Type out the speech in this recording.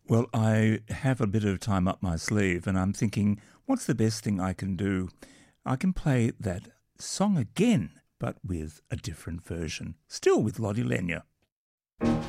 Well, I have a bit of time up my sleeve and I'm thinking, what's the best thing I can do? I can play that song again, but with a different version, still with Lottie Lenya.